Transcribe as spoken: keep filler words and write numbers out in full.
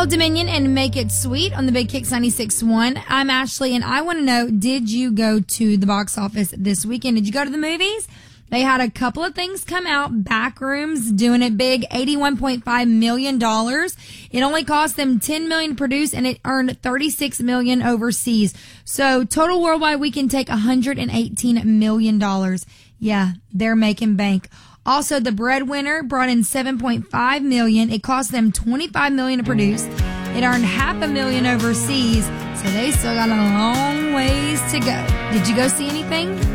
Old Dominion and Make It Sweet on the Big Kicks ninety-six point one. I'm Ashley, and I want to know, did you go to the box office this weekend? Did you go to the movies? They had a couple of things come out. Backrooms doing it big, eighty-one point five million dollars. It only cost them ten million dollars to produce, and it earned thirty-six million dollars overseas. So total worldwide weekend take one hundred eighteen million dollars. Yeah, they're making bank. Also, The Breadwinner brought in seven point five million dollars. It cost them twenty-five million dollars to produce. It earned half a million overseas, so they still got a long ways to go. Did you go see anything?